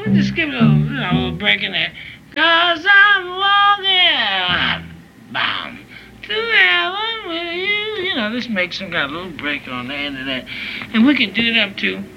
Just give it a little break in there. Cause I'm walking, bound to heaven with you. You know, just make some kind of little break on the end of that. And we can do it up to